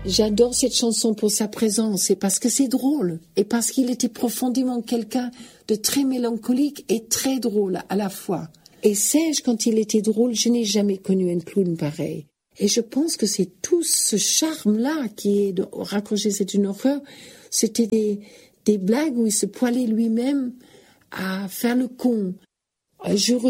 J'adore cette chanson pour sa présence et parce que c'est drôle et parce qu'il était profondément quelqu'un de très mélancolique et très drôle à la fois. Et Serge, quand il était drôle, je n'ai jamais connu un clown pareil. Et je pense que c'est tout ce charme-là qui est de raccrocher C'est une horreur. C'était des blagues où il se poilait lui-même à faire le con. Je